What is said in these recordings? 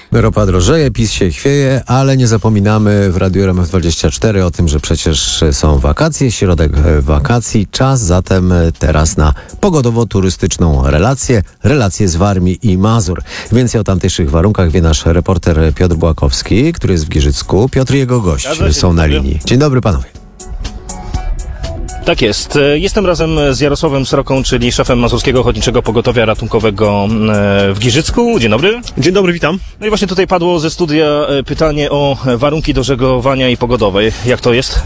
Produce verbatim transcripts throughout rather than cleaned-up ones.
Ropa drożeje, PiS się chwieje, ale nie zapominamy w Radiu R M F dwadzieścia cztery o tym, że przecież są wakacje, środek wakacji. Czas zatem teraz na pogodowo-turystyczną relację, relację z Warmii i Mazur. Więcej o tamtejszych warunkach wie nasz reporter Piotr Błakowski, który jest w Giżycku. Piotr i jego gość są na linii. Dzień dobry panowie. Tak jest. Jestem razem z Jarosławem Sroką, czyli szefem Mazurskiego Ochotniczego Pogotowia Ratunkowego w Giżycku. Dzień dobry. Dzień dobry, witam. No i właśnie tutaj padło ze studia pytanie o warunki do żeglowania i pogodowe. Jak to jest?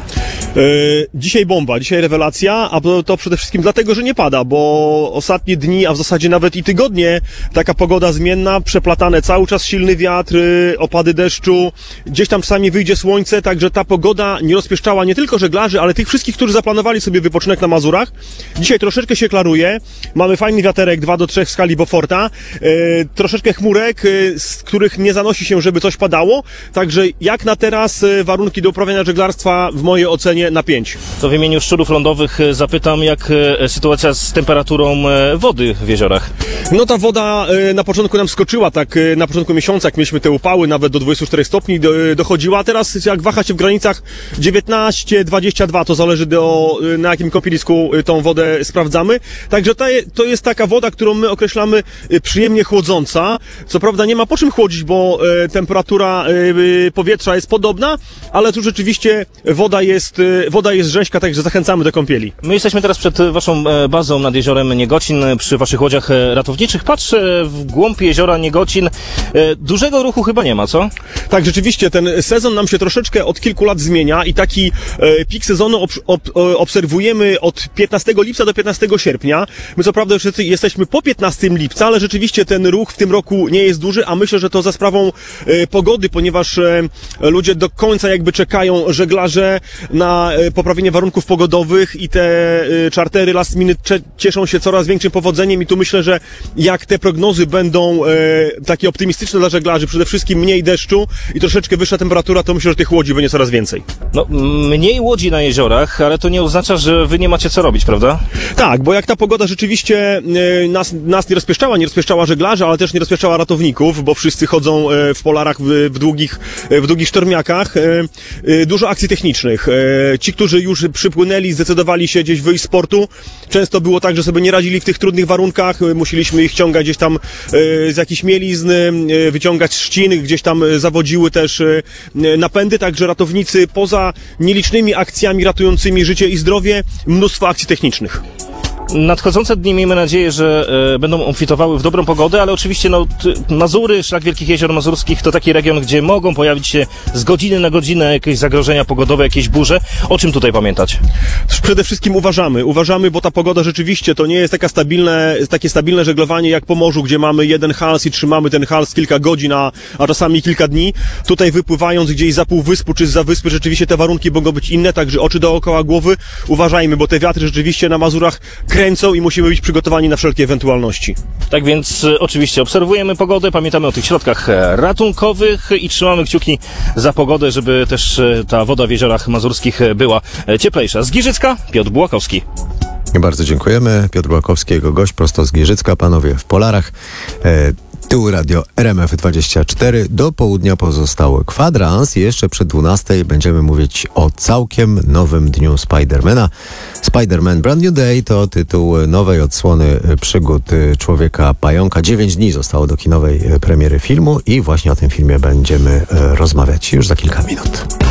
Yy, dzisiaj bomba, dzisiaj rewelacja, a to przede wszystkim dlatego, że nie pada, bo ostatnie dni, a w zasadzie nawet i tygodnie, taka pogoda zmienna, przeplatane cały czas silny wiatr, yy, opady deszczu, gdzieś tam czasami wyjdzie słońce, także ta pogoda nie rozpieszczała nie tylko żeglarzy, ale tych wszystkich, którzy zaplanowali sobie wypoczynek na Mazurach. Dzisiaj troszeczkę się klaruje, mamy fajny wiaterek dwa do trzech w skali Beauforta, yy, troszeczkę chmurek, yy, z których nie zanosi się, żeby coś padało, także jak na teraz yy, warunki do uprawiania żeglarstwa w mojej ocenie na pięć. To w imieniu szczurów lądowych zapytam, jak sytuacja z temperaturą wody w jeziorach? No ta woda na początku nam skoczyła, tak na początku miesiąca, jak mieliśmy te upały, nawet do dwudziestu czterech stopni dochodziła, a teraz jak waha się w granicach dziewiętnaście dwadzieścia dwa, to zależy do, na jakim kąpielisku tą wodę sprawdzamy. Także ta, to jest taka woda, którą my określamy przyjemnie chłodząca. Co prawda nie ma po czym chłodzić, bo temperatura powietrza jest podobna, ale tu rzeczywiście woda jest Woda jest rzeźka, także zachęcamy do kąpieli. My jesteśmy teraz przed waszą bazą nad jeziorem Niegocin, przy waszych łodziach ratowniczych. Patrzę w głąb jeziora Niegocin. Dużego ruchu chyba nie ma, co? Tak, rzeczywiście ten sezon nam się troszeczkę od kilku lat zmienia i taki e, pik sezonu ob, ob, obserwujemy od piętnastego lipca do piętnastego sierpnia. My co prawda już jesteśmy po piętnastego lipca, ale rzeczywiście ten ruch w tym roku nie jest duży, a myślę, że to za sprawą e, pogody, ponieważ e, ludzie do końca jakby czekają, żeglarze, na poprawienie warunków pogodowych i te czartery last minute cieszą się coraz większym powodzeniem i tu myślę, że jak te prognozy będą e, takie optymistyczne dla żeglarzy, przede wszystkim mniej deszczu i troszeczkę wyższa temperatura, to myślę, że tych łodzi będzie coraz więcej. No, mniej łodzi na jeziorach, ale to nie oznacza, że wy nie macie co robić, prawda? Tak, bo jak ta pogoda rzeczywiście e, nas, nas nie rozpieszczała, nie rozpieszczała żeglarzy, ale też nie rozpieszczała ratowników, bo wszyscy chodzą e, w polarach w, w długich, e, w długich sztormiakach. E, e, dużo akcji technicznych. E, Ci, którzy już przypłynęli, zdecydowali się gdzieś wyjść z portu. Często było tak, że sobie nie radzili w tych trudnych warunkach. Musieliśmy ich ściągać gdzieś tam z jakichś mielizn, wyciągać z trzcin, gdzieś tam zawodziły też napędy. Także ratownicy poza nielicznymi akcjami ratującymi życie i zdrowie, mnóstwo akcji technicznych. Nadchodzące dni miejmy nadzieję, że e, będą obfitowały w dobrą pogodę, ale oczywiście no, t, Mazury, Szlak Wielkich Jezior Mazurskich to taki region, gdzie mogą pojawić się z godziny na godzinę jakieś zagrożenia pogodowe, jakieś burze. O czym tutaj pamiętać? Przede wszystkim uważamy, uważamy, bo ta pogoda rzeczywiście to nie jest taka stabilne, takie stabilne żeglowanie jak po morzu, gdzie mamy jeden hals i trzymamy ten hals kilka godzin, a, a czasami kilka dni. Tutaj wypływając gdzieś za półwyspu czy za wyspy, rzeczywiście te warunki mogą być inne, także oczy dookoła głowy. Uważajmy, bo te wiatry rzeczywiście na Mazurach kręcą i musimy być przygotowani na wszelkie ewentualności. Tak więc e, oczywiście obserwujemy pogodę, pamiętamy o tych środkach ratunkowych i trzymamy kciuki za pogodę, żeby też e, ta woda w jeziorach mazurskich była e, cieplejsza. Z Giżycka Piotr Błakowski. Bardzo dziękujemy. Piotr Błakowski, jego gość prosto z Giżycka, panowie w Polarach. E, Tył Radio R M F dwadzieścia cztery. Do południa pozostały kwadrans i jeszcze przed dwunastej będziemy mówić o całkiem nowym dniu Spidermana. Spider-Man Brand New Day to tytuł nowej odsłony przygód Człowieka Pająka. Dziewięć dni zostało do kinowej premiery filmu i właśnie o tym filmie będziemy rozmawiać już za kilka minut.